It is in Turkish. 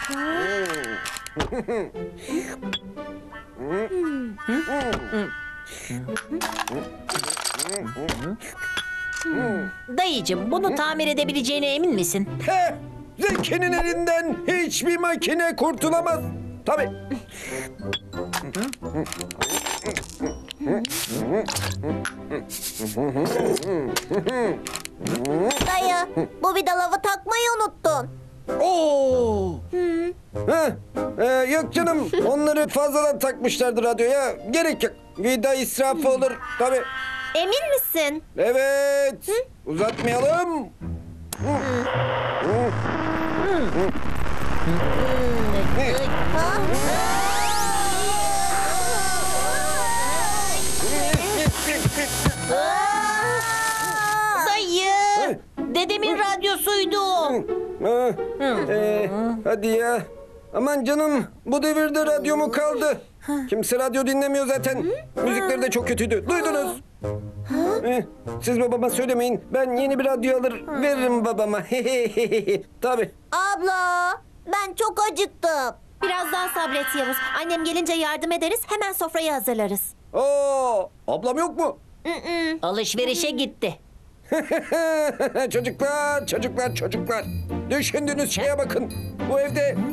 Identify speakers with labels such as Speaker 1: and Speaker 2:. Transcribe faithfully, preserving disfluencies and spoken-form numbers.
Speaker 1: Dayıcım, bunu tamir edebileceğine emin misin?
Speaker 2: Heh, Zeki'nin elinden hiçbir makine kurtulamaz. Tabii.
Speaker 3: Dayı, bu vidaları takmayı unuttun.
Speaker 2: Oo. Heh, e, yok canım, onları fazladan takmışlardır radyoya. Gerek yok. Vida israfı olur. Tabii.
Speaker 3: Emin misin?
Speaker 2: Evet. Uzatmayalım.
Speaker 1: Dayı! Dedemin radyosuydu.
Speaker 2: Ha, e, hadi ya. Aman canım, bu devirde radyo mu kaldı? Kimse radyo dinlemiyor zaten. Müzikleri de çok kötüydü. Duydunuz. Eh, siz babama söylemeyin. Ben yeni bir radyo alır veririm babama. Tabii.
Speaker 3: Abla, ben çok acıktım.
Speaker 4: Biraz daha sabret Yavuz. Annem gelince yardım ederiz. Hemen sofrayı hazırlarız.
Speaker 2: Oo, ablam yok mu?
Speaker 1: Alışverişe gitti.
Speaker 2: Çocuklar, çocuklar, çocuklar. Düşündüğünüz şeye bakın. Bu evde